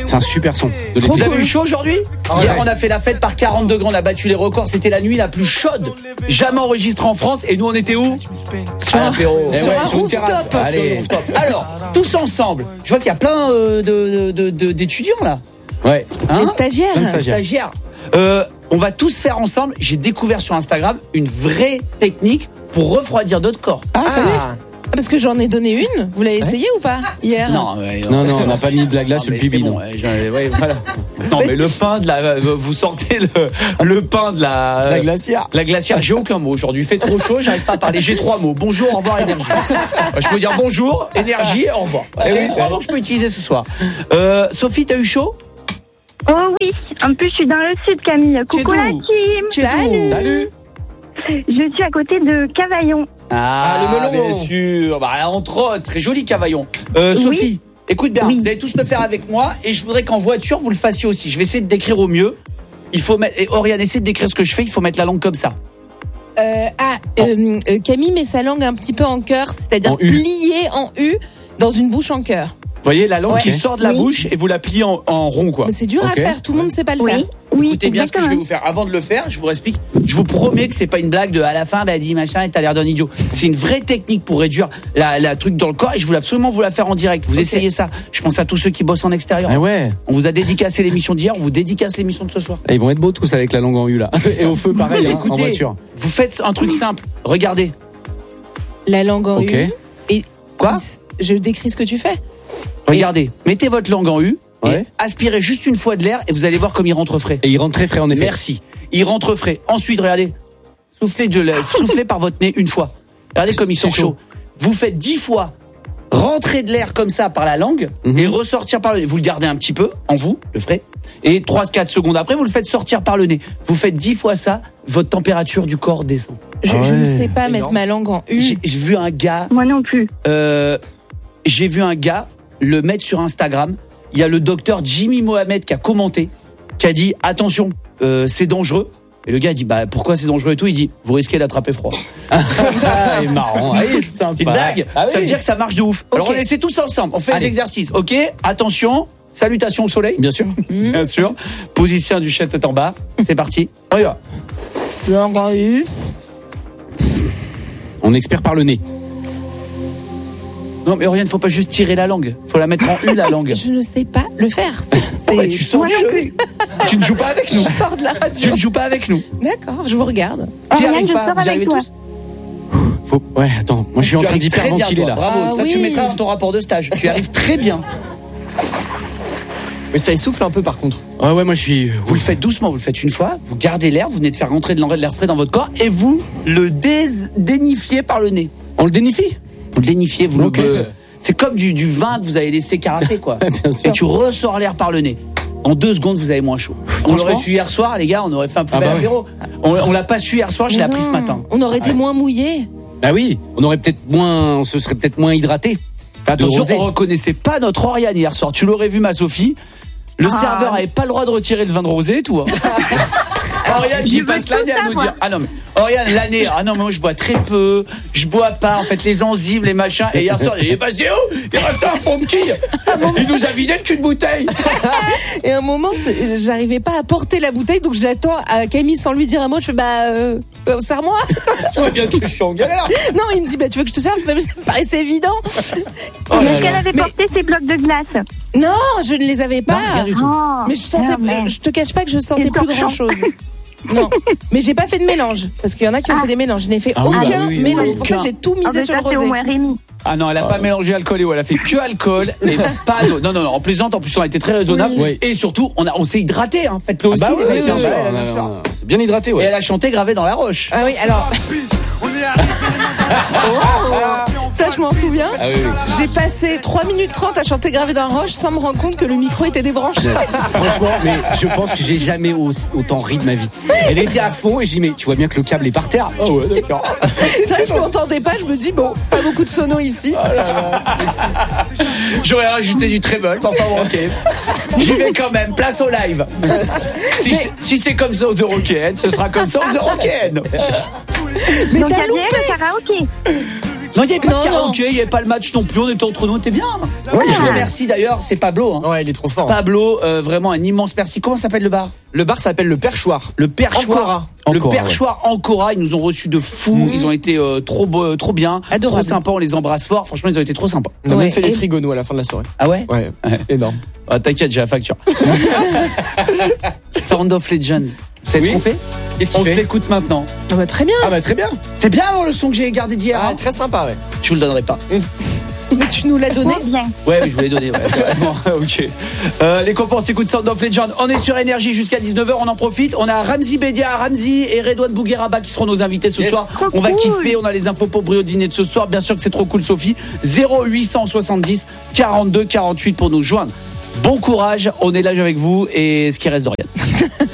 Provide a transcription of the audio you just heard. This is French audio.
C'est un super son. Vous avez eu chaud aujourd'hui ? Hier, on a fait la fête par 40 degrés, on a battu les records. C'était la nuit la plus chaude jamais enregistrée en France. Et nous, on était où ? Sur un rooftop. Allez. Alors, tous ensemble, je vois qu'il y a plein d'étudiants là. Ouais. Des stagiaires. Stagiaires. On va tous faire ensemble. J'ai découvert sur Instagram une vraie technique pour refroidir notre corps. Ah, ça y est. Parce que j'en ai donné une. Vous l'avez essayé ou pas hier ? Non, on n'a pas mis de la glace sur le pibi. Bon, voilà. Non, mais le pain de la. Vous sortez le pain de la. La glacière. La glacière. J'ai aucun mot aujourd'hui. Il fait trop chaud. J'arrive pas à parler. J'ai 3 mots. Bonjour, au revoir, énergie. Je peux dire bonjour, énergie, au revoir. C'est 3 mots que je peux utiliser ce soir. Sophie, t'as eu chaud ? Oh oui, en plus je suis dans le sud, Camille. Coucou la team. Salut. Je suis à côté de Cavaillon. Le melon. Bien sûr. Entre autres, très joli Cavaillon. Sophie, écoute bien, vous allez tous le faire avec moi et je voudrais qu'en voiture vous le fassiez aussi. Je vais essayer de décrire au mieux. Il faut mettre. Oriane, essaie de décrire ce que je fais. Il faut mettre la langue comme ça. Camille met sa langue un petit peu en cœur, c'est-à-dire pliée en U dans une bouche en cœur. Vous voyez la langue qui sort de la bouche et vous la pliez en rond, quoi. Mais c'est dur à faire, tout le monde ne sait pas le faire. Écoutez bien ce que je vais vous faire. Avant de le faire, je vous explique. Je vous promets que c'est pas une blague de à la fin, dis machin et t'as l'air d'un idiot. C'est une vraie technique pour réduire la truc dans le corps et je voulais absolument vous la faire en direct. Vous essayez ça. Je pense à tous ceux qui bossent en extérieur. Ah ouais. On vous a dédicacé l'émission d'hier, on vous dédicace l'émission de ce soir. Et ils vont être beaux tous avec la langue en U là. Et au feu pareil, Écoutez, en voiture. Vous faites un truc simple. Regardez. La langue en U. Et quoi ? Je décris ce que tu fais. Regardez, mettez votre langue en U et aspirez juste une fois de l'air et vous allez voir comme il rentre frais. Et il rentre très frais en effet. Merci. Il rentre frais. Ensuite, regardez, soufflez par votre nez une fois. Regardez comme ils sont chauds. Vous faites 10 fois rentrer de l'air comme ça par la langue et ressortir par le nez. Vous le gardez un petit peu en vous, le frais. Et 3-4 secondes après, vous le faites sortir par le nez. Vous faites 10 fois ça, votre température du corps descend. Je ne sais pas mettre ma langue en U. J'ai vu un gars... Moi non plus. J'ai vu un gars le mettre sur Instagram. Il y a le docteur Jimmy Mohamed qui a commenté, qui a dit attention, c'est dangereux. Et le gars dit pourquoi c'est dangereux et tout. Il dit vous risquez d'attraper froid. C'est marrant. C'est sympa. C'est une blague. Ça veut dire que ça marche de ouf. Alors on essaie tous ensemble. On fait les exercices. Ok. Attention. Salutations au soleil. Bien sûr. Bien sûr. Position du chef tête en bas. C'est parti. On y va. On expire par le nez. Non mais Oriane, faut pas juste tirer la langue. Faut la mettre en U la langue. Je ne sais pas le faire. Tu sors du jeu. Tu ne joues pas avec nous. Je sors de la radio. Tu ne joues pas avec nous. D'accord, je vous regarde. Qui arrive pas. Vous arrivez tous. Attends, moi je suis en train d'hyperventiler là. Bravo, tu mettras dans ton rapport de stage. Tu arrives très bien. Mais ça essouffle un peu par contre. Ouais, moi je suis... Vous le faites doucement, vous le faites une fois, vous gardez l'air, vous venez de faire rentrer de l'air frais dans votre corps et vous le dénifiez par le nez. On le dénifie ? Vous le dénifiez, c'est comme du vin que vous avez laissé carafer, quoi. Et tu ressors l'air par le nez. En 2 secondes, vous avez moins chaud. On l'aurait su hier soir, les gars, on aurait fait un peu apéro. On l'a pas su hier soir, je l'ai appris ce matin. On aurait été moins mouillé. Ah oui, on se serait peut-être moins hydraté. Attention, on reconnaissait pas notre Oriane hier soir. Tu l'aurais vu, ma Sophie. Le serveur avait pas le droit de retirer le vin de rosé et tout. Oriane qui passe l'année à nous dire non mais Oriane l'année mais moi je bois très peu, je bois pas en fait les enzymes les machins et hier soir il est passé où il restait un fond de quille, il nous a vidé le cul de bouteille et à un moment j'arrivais pas à porter la bouteille donc je l'attends à Camille sans lui dire un mot. Je fais serre-moi. Tu vois bien que je suis en galère. Non il me dit tu veux que je te serve, ça me paraissait évident. Mais qu'elle avait porté ses blocs de glace. Non je ne les avais pas. Non, rien du tout. Mais je te cache pas que je sentais plus grand chose. Non, mais j'ai pas fait de mélange parce qu'il y en a qui ont fait des mélanges. Je n'ai fait aucun mélange. C'est pour ça que j'ai tout misé sur le rosé. Ah non, elle a pas mélangé alcool et eau. Elle a fait que alcool et pas d'eau. Non, en plaisante. En plus, on a été très raisonnable. Oui. Et surtout, on s'est hydraté. Faites-le aussi. C'est bien hydraté. Ouais. Et elle a chanté gravé dans la roche. Ah oui, alors. Ça, je m'en souviens. Ah oui. J'ai passé 3 minutes 30 à chanter gravé dans la roche sans me rendre compte que le micro était débranché. Franchement, mais je pense que j'ai jamais autant ri de ma vie. Elle était à fond et j'ai dit mais tu vois bien que le câble est par terre. Oh ouais, d'accord. Ça, je m'entendais pas. Je me dis pas beaucoup de sonos ici. J'aurais rajouté du treble, enfin bon, ok. J'y vais quand même, place au live. Si c'est comme ça aux Eurocaines, ce sera comme ça aux Eurocaines. Mais donc t'as loupé loupé. le karaoké. Non, il n'y avait pas de karaoké, il n'y avait pas le match non plus, on était entre nous, on était bien. Ouais, je remercie d'ailleurs, c'est Pablo. Ouais, il est trop fort. Pablo, vraiment un immense merci. Comment s'appelle le bar? Le bar s'appelle le Perchoir. Le Perchoir. Le Ancora, Perchoir Ancora, ils nous ont reçus de fou, ils ont été trop beaux, trop bien, adorable. trop sympas, on les embrasse fort. Franchement, ils ont été trop sympas. On a même fait les frigos nous à la fin de la soirée. Ah ouais? Ouais. Énorme. Ah, t'inquiète, j'ai la facture. Sound of Legend. Vous savez ce qu'on fait? On se l'écoute maintenant. Ah bah, très bien. Ah bah très bien. C'est bien le son que j'ai gardé d'hier. Ah, très sympa, ouais. Je vous le donnerai pas. Mais tu nous l'as donné. Ouais, je vous l'ai donné. Ouais. Ok. Les copains, on s'écoute Sound of Legend. On est sur Énergie jusqu'à 19h. On en profite. On a Ramzi Bedia, Ramzi et Redouane Bougueraba qui seront nos invités ce soir. On va kiffer. On a les infos pour Brio Dîner de ce soir. Bien sûr que c'est trop cool, Sophie. 0870 42 48 pour nous joindre. Bon courage. On est là avec vous et ce qui reste d'Oriane.